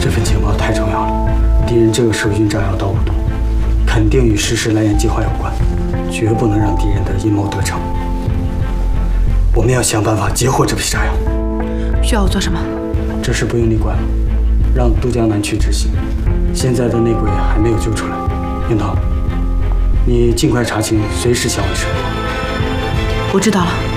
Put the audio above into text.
这份情报太重要了，敌人这个时候运炸药到5度，肯定与实施蓝焰计划有关，绝不能让敌人的阴谋得逞。我们要想办法截获这批炸药。 需要我做什么？ 这事不用你管了，让都江南去执行。现在的内鬼还没有救出来，樱桃，你尽快查清，随时响尾蛇。 我知道了。